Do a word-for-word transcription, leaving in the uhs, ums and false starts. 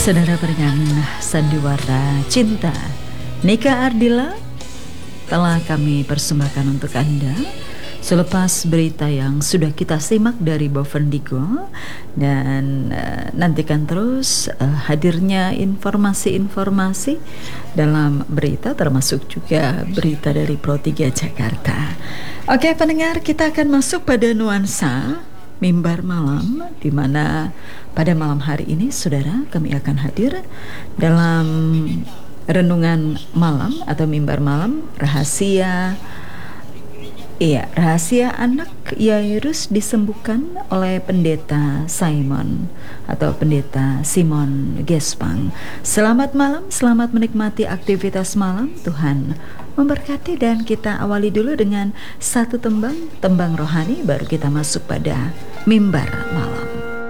Saudara pendengar Sandiwara Cinta, Nika Ardila telah kami persembahkan untuk Anda selepas berita yang sudah kita simak dari Bovendigo. Dan uh, nantikan terus uh, hadirnya informasi-informasi dalam berita, termasuk juga berita dari Pro tiga Jakarta. Oke pendengar, kita akan masuk pada nuansa Mimbar Malam, di mana pada malam hari ini saudara kami akan hadir dalam renungan malam atau mimbar malam rahasia. Iya, rahasia anak Yairus disembuhkan oleh pendeta Simon atau pendeta Simon Gespang. Selamat malam, selamat menikmati aktivitas malam. Tuhan memberkati, dan kita awali dulu dengan satu tembang, tembang rohani, baru kita masuk pada mimbar malam.